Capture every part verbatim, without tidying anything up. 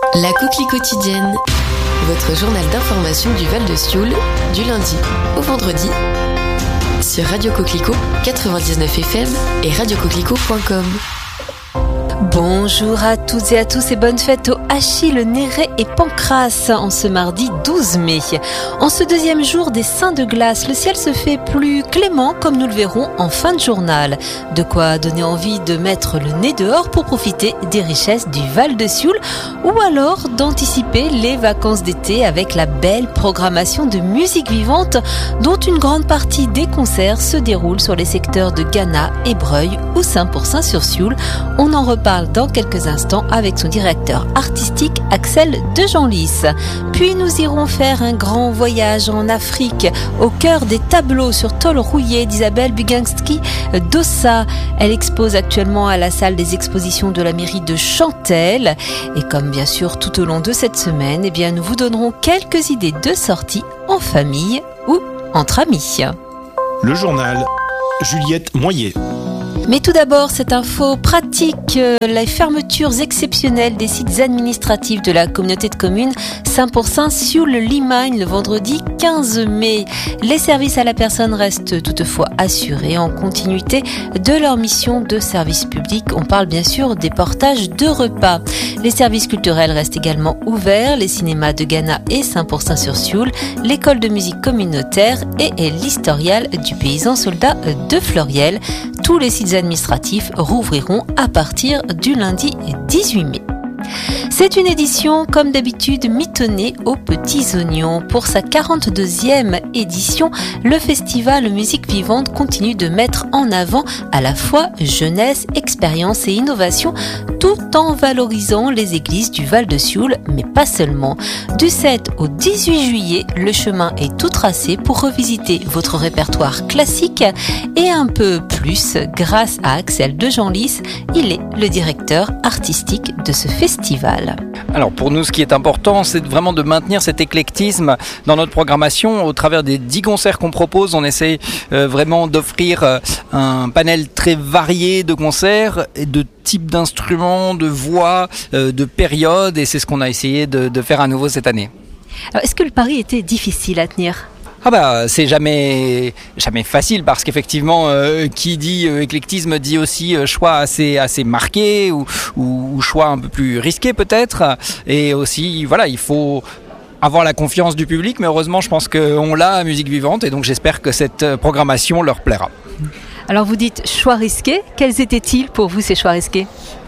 La Coquelie quotidienne, votre journal d'information du Val-de-Sioule, du lundi au vendredi, sur Radio Coquelicot quatre-vingt-dix-neuf F M et radio coquelicot point com. Bonjour à toutes et à tous et bonne fête aux Achille, Néret et Pancrace en ce mardi douze mai. En ce deuxième jour des Saints de glace, le ciel se fait plus clément comme nous le verrons en fin de journal. De quoi donner envie de mettre le nez dehors pour profiter des richesses du Val-de-Sioule ou alors d'anticiper les vacances d'été avec la belle programmation de musique vivante dont une grande partie des concerts se déroule sur les secteurs de Gannat, Ébreuil ou Saint-Pourçain-sur-Sioule. On en reparle dans quelques instants avec son directeur artistique Axel de Genlis. Puis nous irons faire un grand voyage en Afrique au cœur des tableaux sur tôle rouillée d'Isabelle Buginski d'Ossa. Elle expose actuellement à la salle des expositions de la mairie de Chantelle. Et comme bien sûr tout au long de cette semaine, eh bien nous vous donnerons quelques idées de sorties en famille ou entre amis. Le journal, Juliette Moyer. Mais tout d'abord, cette info pratique, euh, les fermetures exceptionnelles des sites administratifs de la communauté de communes Saint-Pourçain-Sioule-Limagne le vendredi quinze mai. Les services à la personne restent toutefois assurés en continuité de leur mission de service public. On parle bien sûr des portages de repas. Les services culturels restent également ouverts, les cinémas de Gannat et Saint-Pourçain-sur-Sioule, l'école de musique communautaire et, et l'historial du paysan soldat de Fleuriel. Tous les sites administratifs rouvriront à partir du lundi dix-huit mai. C'est une édition, comme d'habitude, mitonnée aux petits oignons. Pour sa quarante-deuxième édition, le festival Musique Vivante continue de mettre en avant à la fois jeunesse, expérience et innovation, tout en valorisant les églises du Val-de-Sioule, mais pas seulement. Du sept au dix-huit juillet, le chemin est tout tracé pour revisiter votre répertoire classique et un peu plus grâce à Axel de Genlis. Il est le directeur artistique de ce festival. Alors pour nous, ce qui est important, c'est vraiment de maintenir cet éclectisme dans notre programmation. Au travers des dix concerts qu'on propose, on essaie euh, vraiment d'offrir euh, un panel très varié de concerts et de types d'instruments, de voix, euh, de périodes, et c'est ce qu'on a essayé de, de faire à nouveau cette année. Alors, est-ce que le pari était difficile à tenir ? Ah bah c'est jamais jamais facile parce qu'effectivement euh, qui dit euh, éclectisme dit aussi euh, choix assez assez marqué ou, ou ou choix un peu plus risqué peut-être, et aussi voilà, il faut avoir la confiance du public, mais heureusement je pense qu'on l'a à Musique Vivante, et donc j'espère que cette programmation leur plaira. Alors vous dites choix risqués, quels étaient-ils pour vous ces choix risqués ?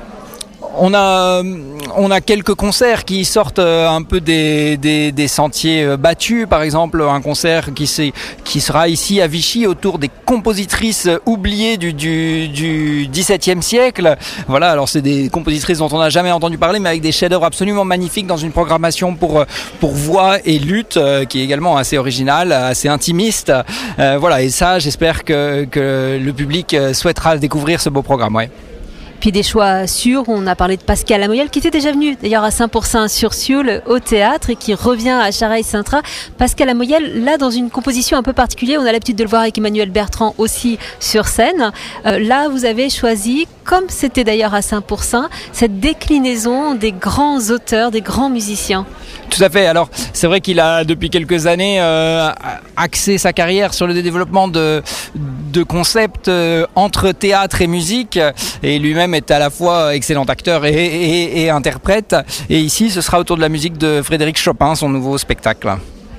On a, on a quelques concerts qui sortent un peu des, des, des sentiers battus. Par exemple, un concert qui, c'est, qui sera ici à Vichy autour des compositrices oubliées du, du, du dix-septième siècle. Voilà, alors c'est des compositrices dont on n'a jamais entendu parler, mais avec des chefs-d'œuvre absolument magnifiques dans une programmation pour, pour voix et lutte, qui est également assez originale, assez intimiste. Euh, voilà, et ça, j'espère que, que le public souhaitera découvrir ce beau programme. Ouais. Puis des choix sûrs, on a parlé de Pascal Lamoyelle qui était déjà venu d'ailleurs à Saint-Pourçain-sur-Sioule au théâtre et qui revient à Charaille-Saint-Trat. Pascal Lamoyelle, là dans une composition un peu particulière, on a l'habitude de le voir avec Emmanuel Bertrand aussi sur scène. Euh, là vous avez choisi, comme c'était d'ailleurs à Saint-Pourçain, cette déclinaison des grands auteurs, des grands musiciens. Tout à fait. Alors, c'est vrai qu'il a, depuis quelques années, euh, axé sa carrière sur le développement de, de concepts euh, entre théâtre et musique. Et lui-même est à la fois excellent acteur et, et, et interprète. Et ici, ce sera autour de la musique de Frédéric Chopin, son nouveau spectacle.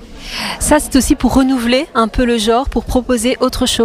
Ça, c'est aussi pour renouveler un peu le genre, pour proposer autre chose ?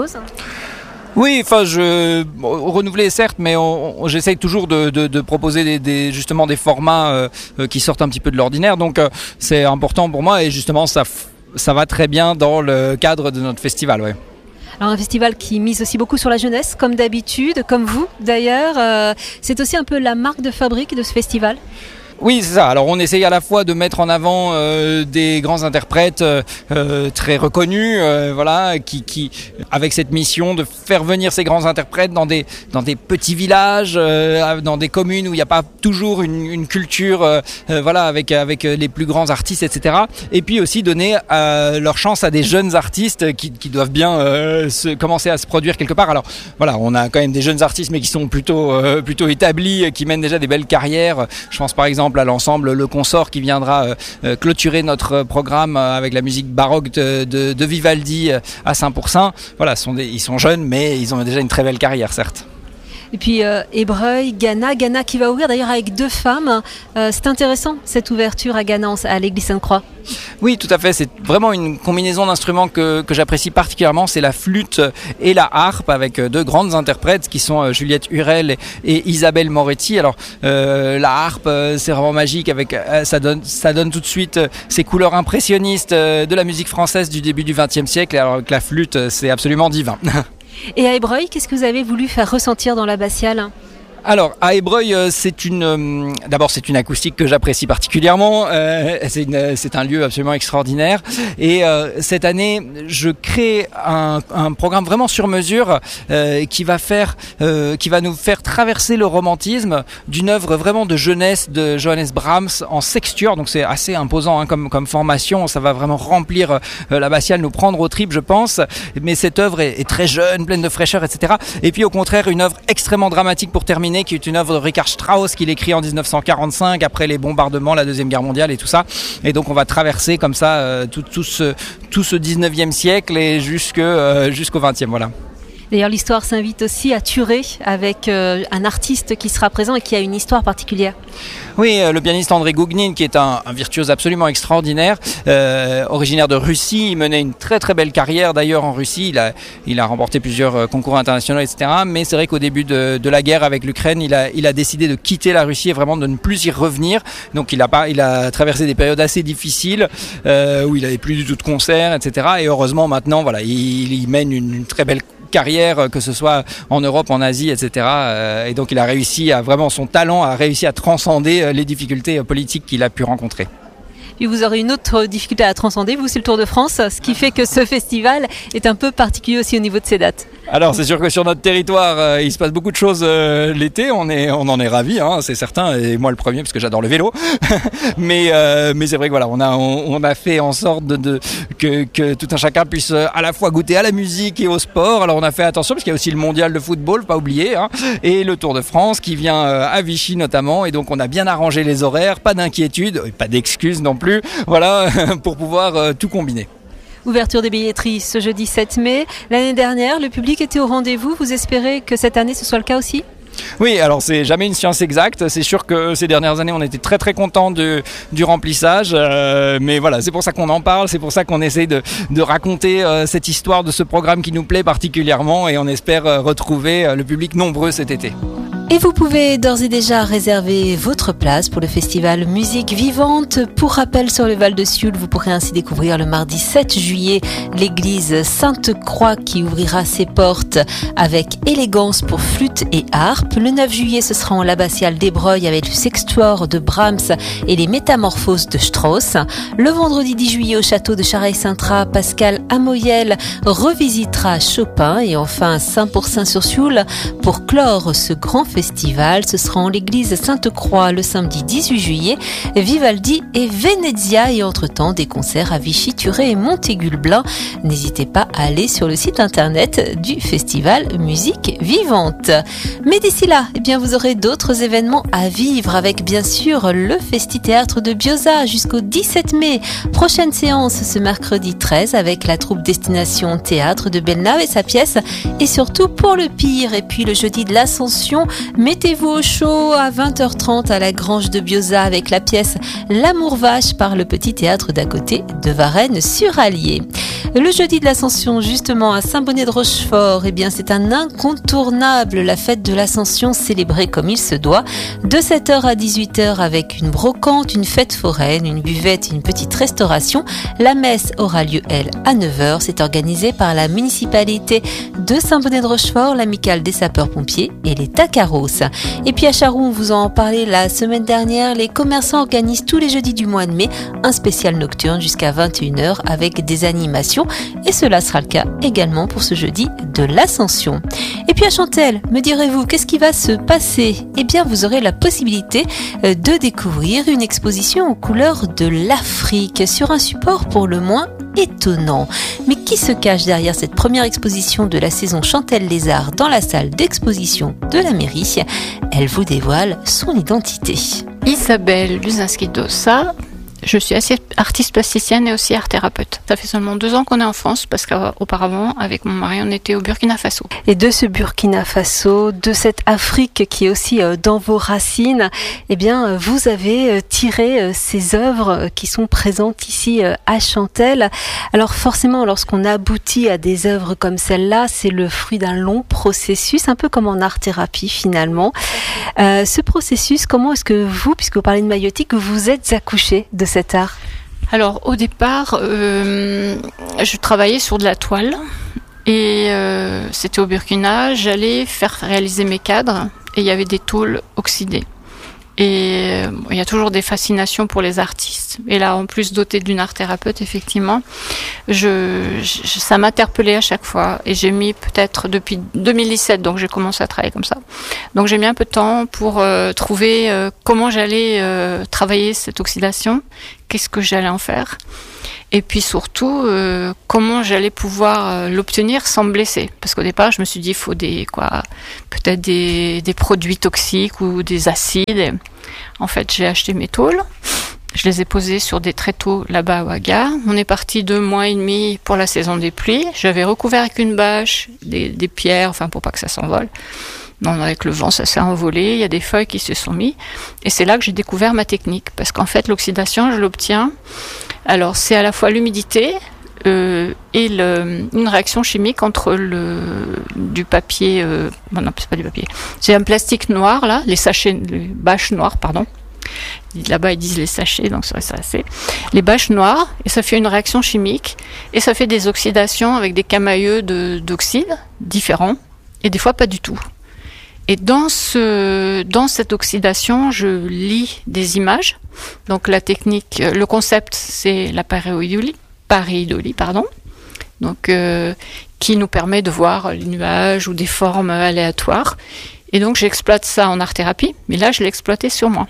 Oui, enfin, je renouveler certes, mais on, on, j'essaye toujours de, de, de proposer des, des, justement des formats euh, qui sortent un petit peu de l'ordinaire. Donc, euh, c'est important pour moi, et justement, ça, ça va très bien dans le cadre de notre festival. Ouais. Alors un festival qui mise aussi beaucoup sur la jeunesse, comme d'habitude, comme vous d'ailleurs. Euh, c'est aussi un peu la marque de fabrique de ce festival ? Oui, c'est ça. Alors on essaye à la fois de mettre en avant euh, des grands interprètes euh, très reconnus, euh, voilà, qui, qui, avec cette mission de faire venir ces grands interprètes dans des dans des petits villages, euh, dans des communes où il n'y a pas toujours une, une culture, euh, euh, voilà, avec avec les plus grands artistes, et cetera. Et puis aussi donner euh, leur chance à des jeunes artistes qui, qui doivent bien euh, se, commencer à se produire quelque part. Alors voilà, on a quand même des jeunes artistes, mais qui sont plutôt euh, plutôt établis, qui mènent déjà des belles carrières. Je pense par exemple exemple à l'ensemble Le Consort qui viendra euh, clôturer notre programme avec la musique baroque de, de, de Vivaldi à Saint-Pourçain. Voilà, sont des, ils sont jeunes, mais ils ont déjà une très belle carrière, certes. Et puis euh, Ébreuil, Ghana, Ghana qui va ouvrir d'ailleurs avec deux femmes. Euh, c'est intéressant cette ouverture à Ghana, à l'église Sainte-Croix. Oui, tout à fait. C'est vraiment une combinaison d'instruments que, que j'apprécie particulièrement. C'est la flûte et la harpe avec deux grandes interprètes qui sont Juliette Hurel et, et Isabelle Moretti. Alors euh, la harpe, c'est vraiment magique. Avec ça donne ça donne tout de suite ces couleurs impressionnistes de la musique française du début du vingtième siècle. Alors que la flûte, c'est absolument divin. Et à Ébreuil, qu'est-ce que vous avez voulu faire ressentir dans l'abbatiale ? Alors, à Ébreuil, c'est une, euh, d'abord c'est une acoustique que j'apprécie particulièrement. Euh, c'est, une, c'est un lieu absolument extraordinaire. Et euh, cette année, je crée un, un programme vraiment sur mesure euh, qui va faire, euh, qui va nous faire traverser le romantisme d'une œuvre vraiment de jeunesse de Johannes Brahms en sextuor. Donc c'est assez imposant hein, comme, comme formation. Ça va vraiment remplir euh, l'abbatiale, nous prendre aux tripes, je pense. Mais cette œuvre est, est très jeune, pleine de fraîcheur, et cetera. Et puis au contraire, une œuvre extrêmement dramatique pour terminer, qui est une œuvre de Richard Strauss qu'il écrit en dix-neuf cent quarante-cinq après les bombardements, la Deuxième Guerre mondiale et tout ça. Et donc on va traverser comme ça euh, tout, tout ce tout ce dix-neuvième siècle et jusque euh, jusqu'au vingtième, voilà. D'ailleurs, l'histoire s'invite aussi à Thuré avec euh, un artiste qui sera présent et qui a une histoire particulière. Oui, euh, le pianiste André Gougnin, qui est un, un virtuose absolument extraordinaire, euh, originaire de Russie. Il menait une très très belle carrière d'ailleurs en Russie. Il a, il a remporté plusieurs euh, concours internationaux, et cetera. Mais c'est vrai qu'au début de, de la guerre avec l'Ukraine, il a, il a décidé de quitter la Russie et vraiment de ne plus y revenir. Donc il a, pas, il a traversé des périodes assez difficiles euh, où il n'avait plus du tout de concerts, et cetera. Et heureusement maintenant, voilà, il, il mène une, une très belle carrière, que ce soit en Europe, en Asie, et cetera. Et donc il a réussi à vraiment, son talent a réussi à transcender les difficultés politiques qu'il a pu rencontrer. Puis vous aurez une autre difficulté à transcender, vous c'est le Tour de France, ce qui fait que ce festival est un peu particulier aussi au niveau de ses dates. Alors c'est sûr que sur notre territoire, euh, il se passe beaucoup de choses euh, l'été, on est, on en est ravis, hein, c'est certain, et moi le premier parce que j'adore le vélo. mais euh, mais c'est vrai que voilà, on a on, on a fait en sorte de, de que que tout un chacun puisse à la fois goûter à la musique et au sport. Alors on a fait attention parce qu'il y a aussi le mondial de football, pas oublier, hein, et le Tour de France qui vient euh, à Vichy notamment, et donc on a bien arrangé les horaires, pas d'inquiétude, pas d'excuses non plus, voilà, pour pouvoir euh, tout combiner. Ouverture des billetteries ce jeudi sept mai. L'année dernière, le public était au rendez-vous. Vous espérez que cette année, ce soit le cas aussi ? Oui, alors c'est jamais une science exacte. C'est sûr que ces dernières années, on était très très contents de, du remplissage. Euh, mais voilà, c'est pour ça qu'on en parle. C'est pour ça qu'on essaie de, de raconter euh, cette histoire de ce programme qui nous plaît particulièrement. Et on espère euh, retrouver euh, le public nombreux cet été. Et vous pouvez d'ores et déjà réserver votre place pour le festival Musique Vivante. Pour rappel, sur le Val de Sioule, vous pourrez ainsi découvrir le mardi sept juillet l'église Sainte-Croix qui ouvrira ses portes avec élégance pour flûte et harpe. Le neuf juillet, ce sera en l'abbatiale d'Ébreuil avec le sextuor de Brahms et les métamorphoses de Strauss. Le vendredi dix juillet au château de Chareil-Saint-Trat, Pascal Amoyel revisitera Chopin. Et enfin à Saint-Pourçain-sur-Sioule, pour clore ce grand festival, festival. Ce sera en l'église Sainte-Croix le samedi dix-huit juillet. Vivaldi et Venezia et entre-temps des concerts à Vichy, Thuré et Montaigu-le-Blin. N'hésitez pas à aller sur le site internet du festival Musique Vivante. Mais d'ici là, eh bien, vous aurez d'autres événements à vivre avec bien sûr le Festi-Théâtre de Bioza jusqu'au dix-sept mai. Prochaine séance ce mercredi treize avec la troupe Destination Théâtre de Bellenave et sa pièce Et surtout pour le pire. Et puis le jeudi de l'Ascension, mettez-vous au chaud à vingt heures trente à la Grange de Bioza avec la pièce L'amour vache par le petit théâtre d'à côté de Varennes-sur-Allier. Le jeudi de l'Ascension, justement à Saint-Bonnet-de-Rochefort, eh bien c'est un incontournable, la fête de l'Ascension célébrée comme il se doit, de sept heures à dix-huit heures avec une brocante, une fête foraine, une buvette et une petite restauration. La messe aura lieu, elle, à neuf heures. C'est organisé par la municipalité de Saint-Bonnet-de-Rochefort, l'amicale des sapeurs-pompiers et les Tacaros. Et puis à Charroux, on vous en parlait la semaine dernière, les commerçants organisent tous les jeudis du mois de mai un spécial nocturne jusqu'à vingt et une heures avec des animations. Et cela sera le cas également pour ce jeudi de l'Ascension. Et puis à Chantelle, me direz-vous, qu'est-ce qui va se passer ? Eh bien, vous aurez la possibilité de découvrir une exposition aux couleurs de l'Afrique sur un support pour le moins étonnant. Mais qui se cache derrière cette première exposition de la saison Chantelle les Arts dans la salle d'exposition de la mairie? Elle vous dévoile son identité. Isabelle Luzinski-Dossa. Je suis artiste plasticienne et aussi art thérapeute. Ça fait seulement deux ans qu'on est en France parce qu'auparavant, avec mon mari, on était au Burkina Faso. Et de ce Burkina Faso, de cette Afrique qui est aussi dans vos racines, eh bien, vous avez tiré ces œuvres qui sont présentes ici à Chantelle. Alors forcément, lorsqu'on aboutit à des œuvres comme celle-là, c'est le fruit d'un long processus, un peu comme en art-thérapie finalement. Euh, ce processus, comment est-ce que vous, puisque vous parlez de maïeutique, vous êtes accouché de cet art? Alors au départ, euh, je travaillais sur de la toile et euh, c'était au Burkina. J'allais faire réaliser mes cadres et il y avait des tôles oxydées. Et euh, il y a toujours des fascinations pour les artistes. Et là, en plus dotée d'une art thérapeute, effectivement, je, je, ça m'interpellait à chaque fois. Et j'ai mis peut-être depuis deux mille dix-sept, donc j'ai commencé à travailler comme ça. Donc j'ai mis un peu de temps pour euh, trouver euh, comment j'allais euh, travailler cette oxydation, qu'est-ce que j'allais en faire. Et puis surtout, euh, comment j'allais pouvoir euh, l'obtenir sans me blesser. Parce qu'au départ, je me suis dit, il faut des, quoi, peut-être des, des produits toxiques ou des acides. En fait, j'ai acheté mes tôles. Je les ai posées sur des tréteaux là-bas à Ouaga. On est parti deux mois et demi pour la saison des pluies. J'avais recouvert avec une bâche, des, des pierres, enfin pour pas que ça s'envole. Non, avec le vent, ça s'est envolé. Il y a des feuilles qui se sont mises. Et c'est là que j'ai découvert ma technique. Parce qu'en fait, l'oxydation, je l'obtiens. Alors, c'est à la fois l'humidité euh, et le, une réaction chimique entre le du papier. Euh, bon, non, c'est pas du papier. C'est un plastique noir là, les sachets, les bâches noires, pardon. Là-bas, ils disent les sachets, donc ça, ça c'est les bâches noires. Et ça fait une réaction chimique et ça fait des oxydations avec des camailleux de, d'oxyde différents et des fois pas du tout. Et dans ce, dans cette oxydation, je lis des images. Donc la technique, le concept, c'est la pareidolie, pareidolie, pardon. Donc euh, qui nous permet de voir les nuages ou des formes aléatoires. Et donc j'exploite ça en art-thérapie, mais là je l'ai exploité sur moi.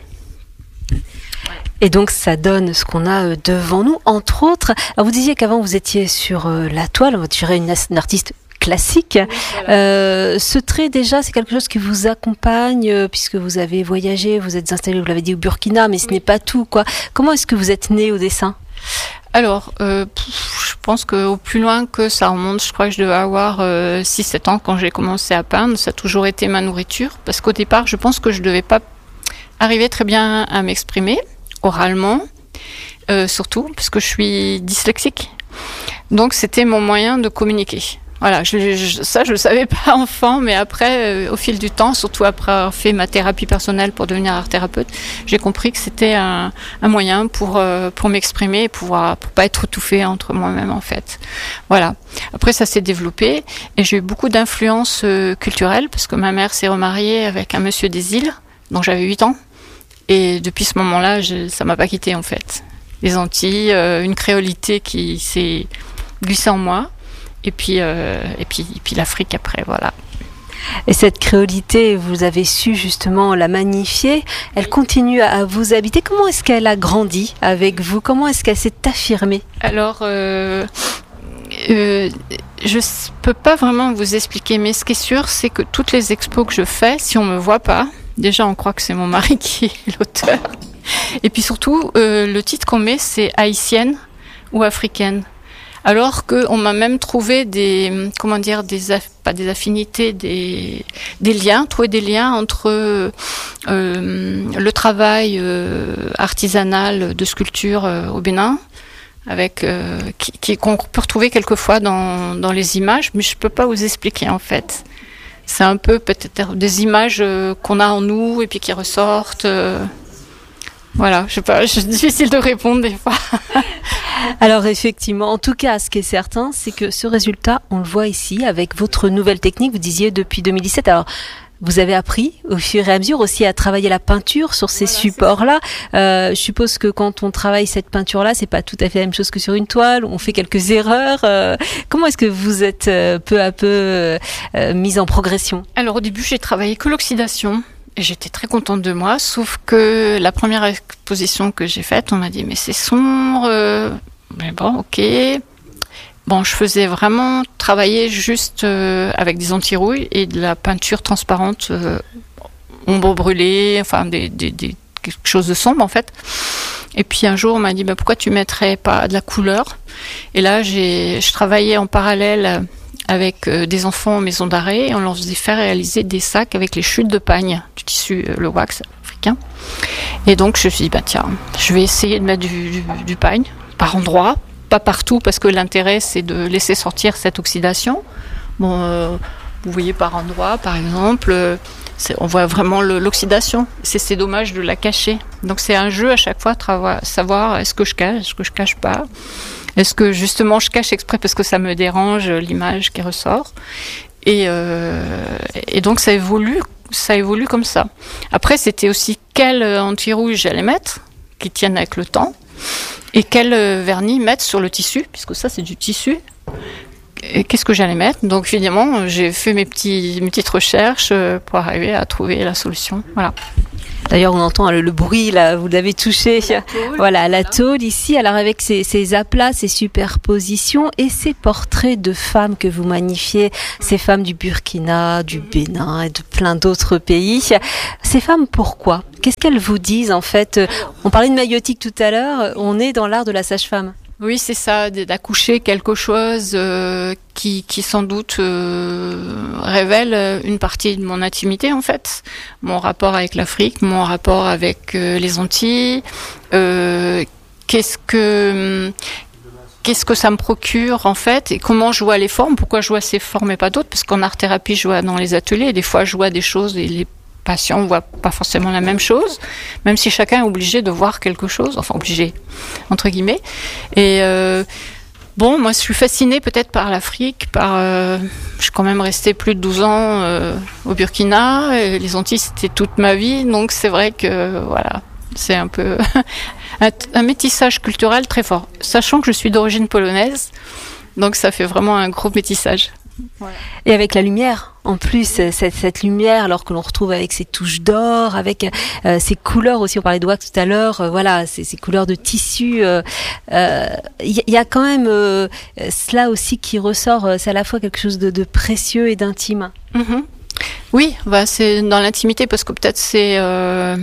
Et donc ça donne ce qu'on a devant nous, entre autres. Alors vous disiez qu'avant vous étiez sur la toile, on dirait une, une artiste classique. Oui, voilà. euh, ce trait déjà, c'est quelque chose qui vous accompagne euh, puisque vous avez voyagé, vous êtes installé, vous l'avez dit, au Burkina, mais ce oui. n'est pas tout, quoi. Comment est-ce que vous êtes né au dessin? Alors, euh, je pense qu'au plus loin que ça remonte, je crois que je devais avoir euh, six sept ans quand j'ai commencé à peindre. Ça a toujours été ma nourriture parce qu'au départ, je pense que je devais pas arriver très bien à m'exprimer oralement, euh, surtout parce que je suis dyslexique. Donc, c'était mon moyen de communiquer. Voilà, je, je, ça je le savais pas enfant, mais après, euh, au fil du temps, surtout après avoir fait ma thérapie personnelle pour devenir art thérapeute, j'ai compris que c'était un, un moyen pour euh, pour m'exprimer et pouvoir pour pas être étouffée entre moi-même en fait. Voilà. Après ça s'est développé et j'ai eu beaucoup d'influences euh, culturelles parce que ma mère s'est remariée avec un monsieur des îles, dont j'avais huit ans et depuis ce moment-là, je, ça m'a pas quitté en fait. Les Antilles, euh, une créolité qui s'est glissée en moi. Et puis, euh, et puis, et puis l'Afrique après, voilà. Et cette créolité, vous avez su justement la magnifier. Elle continue à vous habiter. Comment est-ce qu'elle a grandi avec vous? Comment est-ce qu'elle s'est affirmée? Alors, euh, euh, je peux pas vraiment vous expliquer, mais ce qui est sûr, c'est que toutes les expos que je fais, si on me voit pas, déjà on croit que c'est mon mari qui est l'auteur. Et puis surtout, euh, le titre qu'on met, c'est haïtienne ou africaine. Alors qu'on m'a même trouvé des, comment dire, des aff- pas des affinités, des, des liens, trouvé des liens entre euh, le travail euh, artisanal de sculpture euh, au Bénin, avec euh, qui, qui, qu'on peut retrouver quelquefois dans, dans les images, mais je peux pas vous expliquer en fait. C'est un peu peut-être des images euh, qu'on a en nous et puis qui ressortent. Euh, Voilà, je sais pas, c'est difficile de répondre des fois. Alors effectivement, en tout cas, ce qui est certain, c'est que ce résultat, on le voit ici avec votre nouvelle technique. Vous disiez depuis deux mille dix-sept. Alors, vous avez appris au fur et à mesure aussi à travailler la peinture sur ces voilà, supports-là. Euh, je suppose que quand on travaille cette peinture-là, c'est pas tout à fait la même chose que sur une toile. On fait quelques erreurs. Euh, comment est-ce que vous êtes euh, peu à peu euh, mise en progression? Alors au début, j'ai travaillé que l'oxydation. Et j'étais très contente de moi, sauf que la première exposition que j'ai faite, on m'a dit mais c'est sombre, euh, mais bon ok, bon, je faisais vraiment travailler juste euh, avec des anti-rouilles et de la peinture transparente, euh, ombre brûlée, enfin des, des, des, quelque chose de sombre en fait. Et puis un jour, on m'a dit bah, pourquoi tu mettrais pas de la couleur ? Et là, j'ai, je travaillais en parallèle avec euh, des enfants en maison d'arrêt et on leur faisait faire réaliser des sacs avec les chutes de pagne, du tissu, euh, le wax africain. Et donc, je me suis dit, bah, tiens, je vais essayer de mettre du, du, du pagne par endroits, pas partout, parce que l'intérêt, c'est de laisser sortir cette oxydation. Bon, euh, vous voyez par endroits, par exemple, euh, c'est, on voit vraiment le, l'oxydation. C'est, c'est dommage de la cacher. Donc, c'est un jeu à chaque fois, trava- savoir est-ce que je cache, est-ce que je cache pas. Est-ce que justement je cache exprès parce que ça me dérange l'image qui ressort. Et, euh, et donc ça évolue, ça évolue comme ça. Après, c'était aussi quel anti-rouge j'allais mettre, qui tienne avec le temps, et quel vernis mettre sur le tissu, puisque ça c'est du tissu. Et qu'est-ce que j'allais mettre ? Donc évidemment, j'ai fait mes, petits, mes petites recherches pour arriver à trouver la solution. Voilà. D'ailleurs, on entend le, le bruit, là, vous l'avez touché. La tôle, voilà, la tôle ici. Alors, avec ces, ces aplats, ces superpositions et ces portraits de femmes que vous magnifiez, ces femmes du Burkina, du Bénin et de plein d'autres pays. Ces femmes, pourquoi ? Qu'est-ce qu'elles vous disent, en fait ? On parlait de maïotique tout à l'heure. On est dans l'art de la sage-femme. Oui, c'est ça, d'accoucher quelque chose euh, qui, qui sans doute euh, révèle une partie de mon intimité en fait, mon rapport avec l'Afrique, mon rapport avec euh, les Antilles. Euh, qu'est-ce que qu'est-ce que ça me procure en fait et comment je vois les formes, pourquoi je vois ces formes et pas d'autres, parce qu'en art-thérapie je vois dans les ateliers, et des fois je vois des choses et les patients ne voient pas forcément la même chose, même si chacun est obligé de voir quelque chose, enfin obligé, entre guillemets. Et euh, bon, moi je suis fascinée peut-être par l'Afrique, par, euh, je suis quand même restée plus de douze ans euh, au Burkina, et les Antilles c'était toute ma vie, donc c'est vrai que voilà, c'est un peu un, un métissage culturel très fort, sachant que je suis d'origine polonaise, donc ça fait vraiment un gros métissage. Voilà. Et avec la lumière, en plus, cette, cette lumière, alors que l'on retrouve avec ces touches d'or, avec euh, ces couleurs aussi, on parlait de wax tout à l'heure, euh, voilà, ces, ces couleurs de tissu, il euh, euh, y, y a quand même euh, cela aussi qui ressort, c'est à la fois quelque chose de, de précieux et d'intime. Mm-hmm. Oui, bah, c'est dans l'intimité, parce que peut-être c'est... Euh...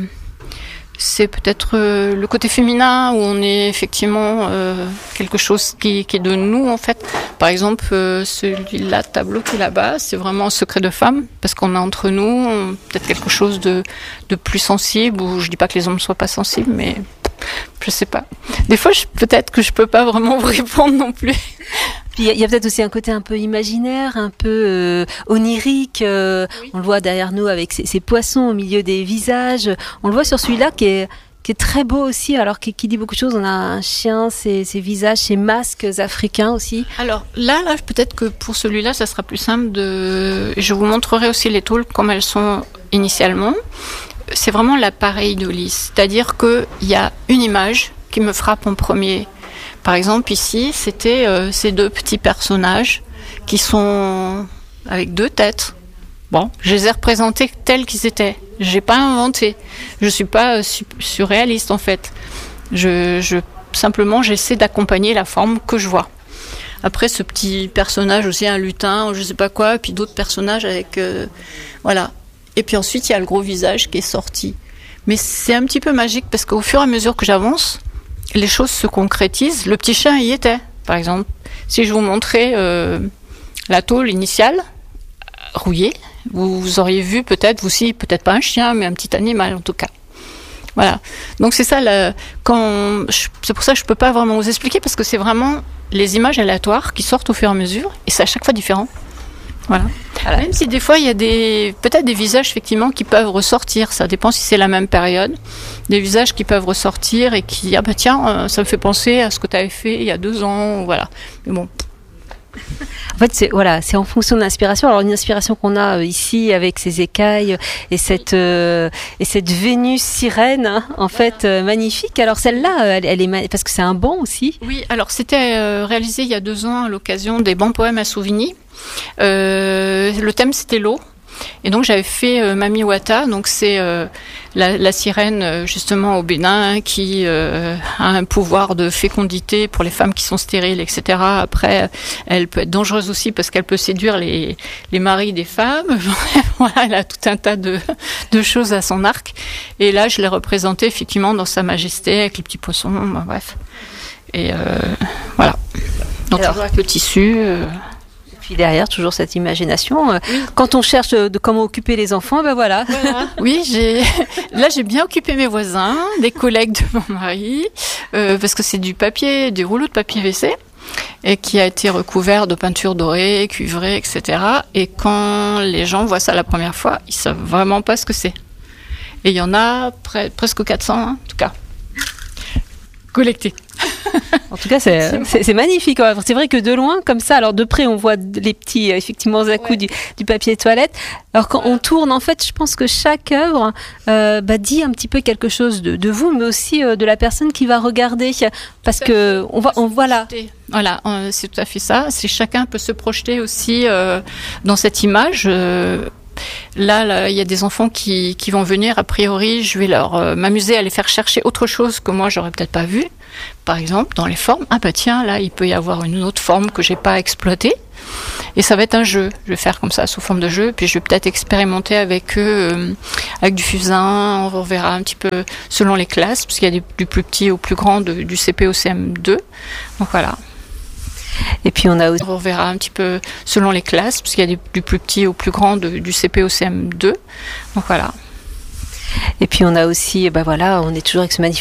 C'est peut-être euh, le côté féminin où on est effectivement euh, quelque chose qui, qui est de nous en fait. Par exemple, euh, celui-là, tableau qui est là-bas, c'est vraiment un secret de femme parce qu'on a entre nous on, peut-être quelque chose de, de plus sensible. Ou je dis pas que les hommes ne soient pas sensibles, mais je sais pas. Des fois, je, peut-être que je peux pas vraiment vous répondre non plus. Puis il y a peut-être aussi un côté un peu imaginaire, un peu euh, onirique. Euh, oui. On le voit derrière nous avec ces, ces poissons au milieu des visages. On le voit sur celui-là qui est, qui est très beau aussi, alors qui, qui dit beaucoup de choses. On a un chien, ses, ses visages, ses masques africains aussi. Alors là, là, peut-être que pour celui-là, ça sera plus simple de. Je vous montrerai aussi les tôles comme elles sont initialement. C'est vraiment l'appareil de lisse, c'est-à-dire que il y a une image qui me frappe en premier. Par exemple, ici, c'était euh, ces deux petits personnages qui sont avec deux têtes. Bon, je les ai représentés tels qu'ils étaient. J'ai pas inventé. Je suis pas euh, su- surréaliste en fait. Je, je simplement, j'essaie d'accompagner la forme que je vois. Après, ce petit personnage aussi, un lutin, je sais pas quoi, et puis d'autres personnages avec, euh, voilà. Et puis ensuite, il y a le gros visage qui est sorti. Mais c'est un petit peu magique parce qu'au fur et à mesure que j'avance, les choses se concrétisent. Le petit chien y était, par exemple. Si je vous montrais euh, la tôle initiale, rouillée, vous, vous auriez vu peut-être, vous aussi, peut-être pas un chien, mais un petit animal en tout cas. Voilà. Donc c'est ça, la, quand, je, c'est pour ça que je peux pas vraiment vous expliquer parce que c'est vraiment les images aléatoires qui sortent au fur et à mesure et c'est à chaque fois différent. Voilà. Alors, même si des fois il y a des peut-être des visages effectivement qui peuvent ressortir, ça dépend si c'est la même période, des visages qui peuvent ressortir et qui ah bah tiens euh, ça me fait penser à ce que tu avais fait il y a deux ans, voilà. Mais bon. En fait, c'est voilà, c'est en fonction de l'inspiration. Alors une inspiration qu'on a euh, ici avec ces écailles et cette euh, et cette Vénus sirène, hein, en fait euh, magnifique. Alors celle-là, elle, elle est ma- parce que c'est un banc aussi. Oui, alors c'était euh, réalisé il y a deux ans à l'occasion des bancs poèmes à Souvigny. Euh, le thème c'était l'eau. Et donc j'avais fait euh, Mami Wata, donc c'est euh, la, la sirène euh, justement au Bénin qui euh, a un pouvoir de fécondité pour les femmes qui sont stériles, et cetera. Après, elle peut être dangereuse aussi parce qu'elle peut séduire les, les maris des femmes. Voilà, elle a tout un tas de, de choses à son arc. Et là, je l'ai représentée effectivement dans sa majesté avec les petits poissons, ben, bref. Et euh, voilà. Donc alors, toujours avec le tissu. Euh... Puis derrière, toujours cette imagination. Oui. Quand on cherche de comment occuper les enfants, ben voilà. voilà. Oui, j'ai là j'ai bien occupé mes voisins, des collègues de mon mari, euh, parce que c'est du papier, du rouleau de papier W C, et qui a été recouvert de peinture dorée, cuivrée, et cetera. Et quand les gens voient ça la première fois, ils savent vraiment pas ce que c'est. Et il y en a pre- presque quatre cents, hein, en tout cas, collectés. En tout cas, c'est, c'est, c'est magnifique. C'est vrai que de loin, comme ça, alors de près, on voit les petits, effectivement, à-coups ouais. du, du papier toilette. Alors quand on tourne, en fait, je pense que chaque œuvre euh, bah, dit un petit peu quelque chose de, de vous, mais aussi euh, de la personne qui va regarder, parce que on va, on voilà. Voilà, c'est tout à fait ça. C'est chacun peut se projeter aussi euh, dans cette image. Euh, Là, là, il y a des enfants qui, qui vont venir. A priori, je vais leur euh, m'amuser à les faire chercher autre chose que moi j'aurais peut-être pas vu. Par exemple, dans les formes. Ah bah tiens, là, il peut y avoir une autre forme que j'ai pas exploitée. Et ça va être un jeu. Je vais faire comme ça sous forme de jeu. Puis je vais peut-être expérimenter avec eux, euh, avec du fusain. On reverra un petit peu selon les classes, parce qu'il y a des, du plus petit au plus grand, de, du C P au C M deux. Donc voilà. Et puis on a aussi... On reverra un petit peu selon les classes, parce qu'il y a des, du plus petit au plus grand, de, du C P au C M deux. Donc voilà. Et puis on a aussi, ben voilà, on est toujours avec ce magnifique